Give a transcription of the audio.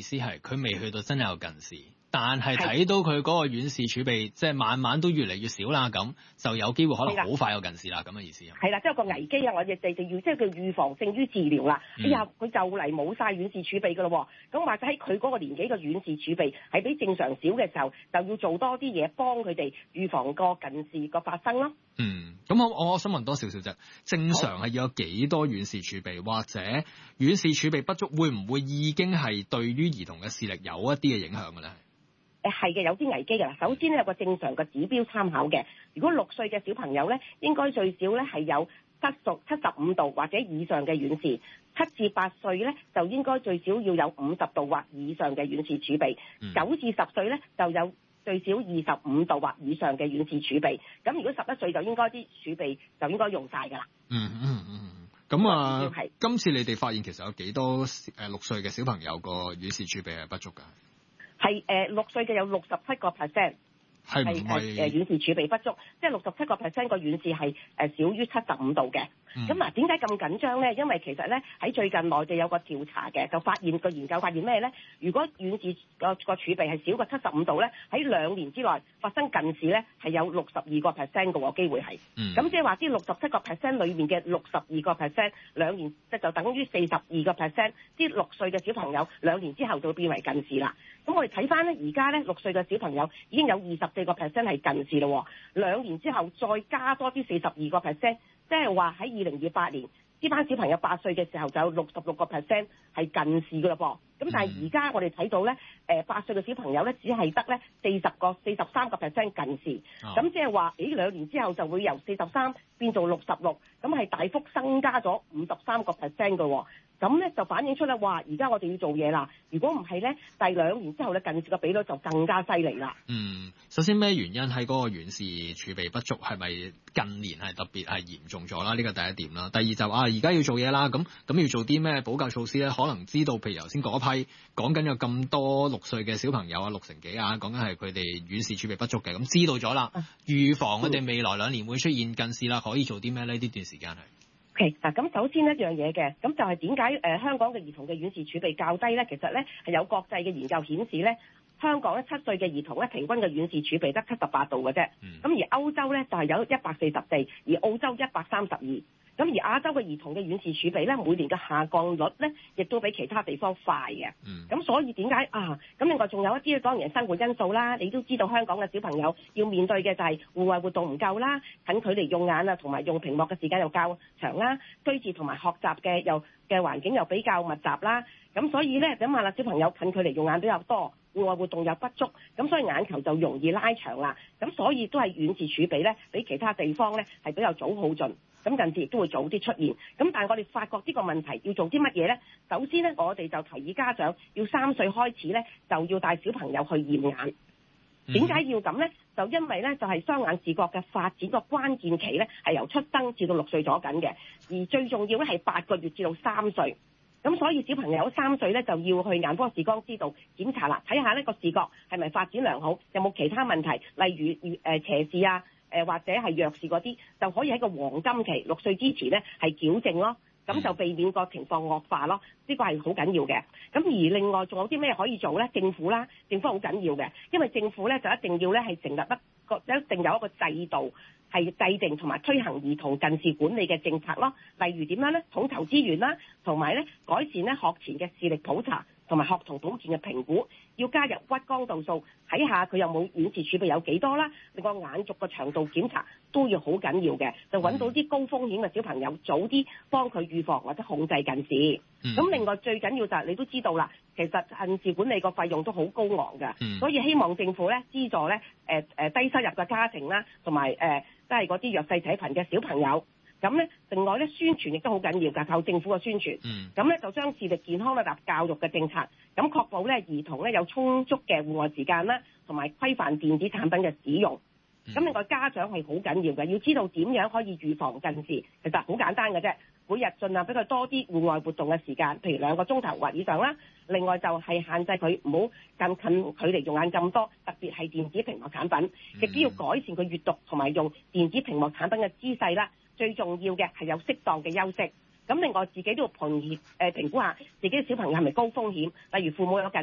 思係佢未去到真係有近視，但係睇到佢嗰個遠視儲備即係慢慢都越嚟越少啦，咁就有機會可能好快有近視啦，咁嘅意思。 係啦，即係個危機啊！我哋就要即係叫預防勝於治療啦。哎呀，佢就嚟冇晒遠視儲備㗎咯喎，咁或者喺佢嗰個年紀嘅遠視儲備係比正常少嘅時候，就要做多啲嘢幫佢哋預防個近視個發生咯。 咁我想問多少少啫，正常係要有幾多遠視儲備，或者遠視儲備不足會唔會已經係對於兒童嘅視力有一啲嘅影響嘅咧？ 係嘅，有啲危機㗎啦。首先咧有個正常嘅指標參考嘅，如果6歲嘅小朋友咧，應該最少咧係有75度或者以上嘅遠視；7至8歲咧就應該最少要有50度或以上嘅遠視儲備；9至10歲咧就有最少25度或以上嘅遠視儲備。咁如果11歲就應該啲儲備就應該用晒㗎啦。 咁今次你哋發現其實有幾多6歲嘅小朋友個遠視儲備係不足㗎？係 6歲嘅有67%。係遠視儲備不足，即係67%個遠視係少於75度嘅。咁嗱，點解咁緊張咧？因為其實咧喺最近內地有個調查嘅，就發現個研究發現咩咧？如果遠視個儲備係少過75度咧，喺2年之內發生近視咧係有62%嘅喎，機會係。咁即係話啲67%裏面嘅62%，2年即就等於42%，啲6歲嘅小朋友2年之後就會變為近視啦。咁我哋睇翻咧，而家咧6歲嘅小朋友已經有24%係近視咯，2年之後再加多啲42%，即係話喺2028年呢班小朋友8歲嘅時候就有66%係近視噶啦噃。咁但係而家我哋睇到咧，8歲嘅小朋友咧只係得咧43%近視，咁即係話2年之後就會由43變做66，咁係大幅增加咗53%嘅喎。咁咧就反映出咧，哇！而家我哋要做嘢啦。如果唔係咧，第2年之後咧，近視嘅比率就更加犀利啦。 首先咩原因喺嗰個遠視儲備不足？係咪近年係特別係嚴重咗啦？呢個第一點啦。第二就而家要做嘢啦。咁要做啲咩補救措施咧？可能知道，譬如頭先嗰批講緊有咁多6歲嘅小朋友6成幾講緊係佢哋遠視儲備不足嘅。咁知道咗啦，預防佢哋未來2年會出現近視啦，可以做啲咩呢？呢段時間係。 嗱，咁首先一樣嘢嘅，咁就係點解香港嘅兒童嘅遠視儲備較低咧？其實咧係有國際嘅研究顯示咧，香港7歲嘅兒童咧平均嘅遠視儲備得78度嘅啫。咁而歐洲咧就係有144，而澳洲132。咁而亞洲嘅兒童嘅遠視儲備咧，每年嘅下降率咧，亦都比其他地方快嘅。咁所以點解咁另外仲有一啲當然係生活因素啦。你都知道香港嘅小朋友要面對嘅就係戶外活動唔夠啦，近距離用眼同埋用屏幕嘅時間又較長啦，居住同埋學習嘅環境又比較密集啦。咁所以咧，諗下啦，小朋友近距離用眼比較多，戶外活動又不足，咁所以眼球就容易拉長啦。咁所以都係遠視儲備咧，比其他地方咧係比較早耗盡。咁近視亦都會早啲出現，咁但係我哋發覺呢個問題要做啲乜嘢咧？首先咧，我哋就提議家長要3歲開始咧，就要帶小朋友去驗眼。點解要咁咧？就因為咧，就係雙眼視覺嘅發展個關鍵期咧，係由出生至到6歲左緊嘅，而最重要咧係8個月至到3歲。咁所以小朋友3歲咧就要去眼科視光師度檢查啦，睇下呢個視覺係咪發展良好，有冇其他問題，例如斜視或者係弱視嗰啲，就可以喺個黃金期6歲之前咧係矯正咯，咁就避免個情況惡化咯。呢個係好緊要嘅。咁而另外仲有啲咩可以做咧？政府好緊要嘅，因為政府咧就一定要咧係成立一定有一個制度係制定同埋推行兒童近視管理嘅政策咯。例如點樣咧？統籌資源啦，同埋咧改善咧學前嘅視力普查同埋學童保健嘅評估，要加入屈光度數，睇下佢有冇遠視儲備有幾多啦。另外眼軸嘅長度檢查都要好緊要嘅，就揾到啲高風險嘅小朋友，早啲幫佢預防或者控制近視。咁另外最緊要就係你都知道啦，其實近視管理個費用都好高昂㗎，所以希望政府咧資助咧低收入嘅家庭啦，同埋即係嗰啲弱勢社群嘅小朋友。咁咧，另外咧宣傳亦都好緊要㗎，靠政府嘅宣傳。咁咧就將視力健康嘅教育嘅政策，咁確保咧兒童咧有充足嘅戶外時間啦，同埋規範電子產品嘅使用。咁另外家長係好緊要嘅，要知道點樣可以預防近視。其實好簡單嘅啫，每日盡量俾佢多啲戶外活動嘅時間，譬如2個鐘頭或以上啦。另外就係限制佢唔好近距離用眼咁多，特別係電子屏幕產品，亦都要改善佢閱讀同埋用電子屏幕產品嘅姿勢啦。最重要嘅係有適當嘅休息。咁另外自己都要評估下自己嘅小朋友係咪高風險，例如父母有近